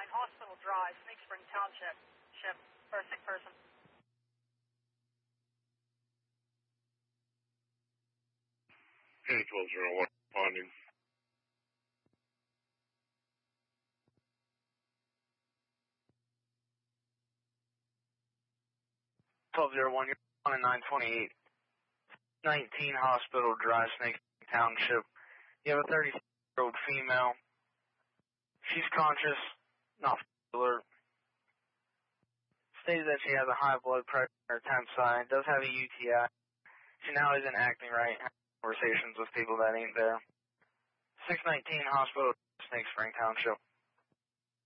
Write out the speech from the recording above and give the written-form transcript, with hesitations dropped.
Hospital Drive, Snake Spring Township, ship for a sick person. Okay, 1201, responding. 1201, you're on a 928. 19 Hospital Drive, Snake Township. You have a 36-year-old female. She's conscious, not alert. Stated that she has a high blood pressure in her temp side, does have a UTI. She now isn't acting right, having conversations with people that ain't there. 619 Hospital, Snake Spring Township.